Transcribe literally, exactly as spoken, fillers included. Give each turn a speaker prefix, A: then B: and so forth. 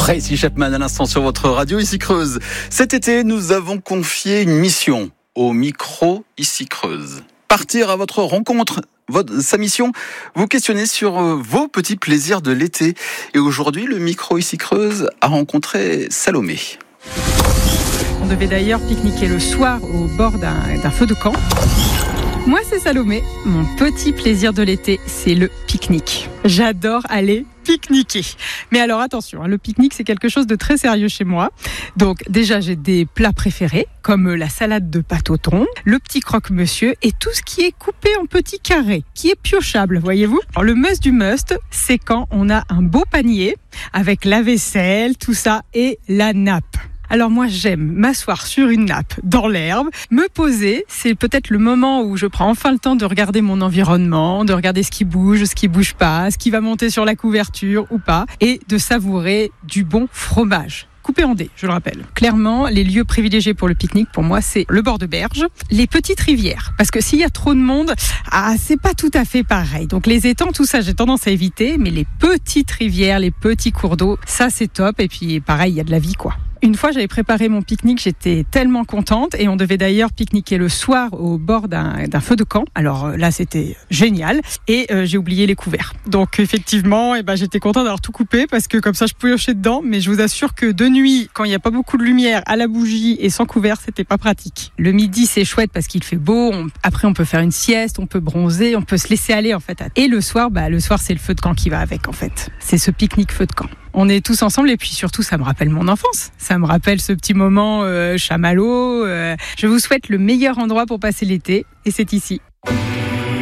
A: Tracy Chapman à l'instant sur votre radio ici Creuse. Cet été, nous avons confié une mission au micro ici Creuse. Partir à votre rencontre. Votre, sa mission, vous questionnez sur euh, vos petits plaisirs de l'été. Et aujourd'hui, le micro ici Creuse a rencontré Salomé.
B: On devait d'ailleurs pique-niquer le soir au bord d'un, d'un feu de camp. Moi, c'est Salomé. Mon petit plaisir de l'été, c'est le pique-nique. J'adore aller pique-niquer. Mais alors attention, hein, le pique-nique, c'est quelque chose de très sérieux chez moi. Donc déjà, j'ai des plats préférés, comme la salade de pâte au thon, le petit croque-monsieur et tout ce qui est coupé en petits carrés, qui est piochable, voyez-vous. Alors le must du must, c'est quand on a un beau panier avec la vaisselle, tout ça, et la nappe. Alors moi j'aime m'asseoir sur une nappe dans l'herbe, me poser, c'est peut-être le moment où je prends enfin le temps de regarder mon environnement, de regarder ce qui bouge, ce qui bouge pas, ce qui va monter sur la couverture ou pas, et de savourer du bon fromage. Coupé en dés, je le rappelle. Clairement, les lieux privilégiés pour le pique-nique, pour moi, c'est le bord de berge, les petites rivières. Parce que s'il y a trop de monde, ah, c'est pas tout à fait pareil. Donc les étangs, tout ça, j'ai tendance à éviter. Mais les petites rivières, les petits cours d'eau, ça, c'est top. Et puis, pareil, il y a de la vie, quoi. Une fois, j'avais préparé mon pique-nique, j'étais tellement contente et on devait d'ailleurs pique-niquer le soir au bord d'un, d'un feu de camp. Alors là, c'était génial et euh, j'ai oublié les couverts. Donc effectivement, eh ben, j'étais contente d'avoir tout coupé parce que comme ça, je pouvais piocher dedans. Mais je vous assure que de nuit, quand il n'y a pas beaucoup de lumière, à la bougie et sans couvert, c'était pas pratique. Le midi, c'est chouette parce qu'il fait beau. On, après, on peut faire une sieste, on peut bronzer, on peut se laisser aller en fait. Et le soir, bah, le soir, c'est le feu de camp qui va avec en fait. C'est ce pique-nique feu de camp. On est tous ensemble et puis surtout, ça me rappelle mon enfance. Ça me rappelle ce petit moment euh, chamallow. Euh, je vous souhaite le meilleur endroit pour passer l'été et c'est ici.